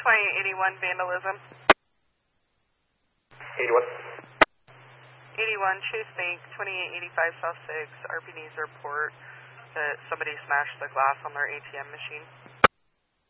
81 vandalism. 81. 81 Chase Bank, 2885 South 6. RPD's report that somebody smashed the glass on their ATM machine.